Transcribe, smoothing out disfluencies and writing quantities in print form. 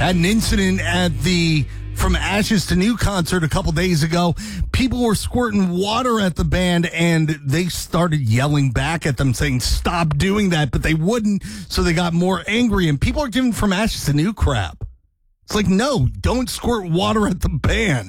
Had an incident at the From Ashes to New concert a couple days ago. People were squirting water at the band, and they started yelling back at them saying, stop doing that, but they wouldn't, so they got more angry, and people are giving From Ashes to New crap. It's like, no, don't squirt water at the band.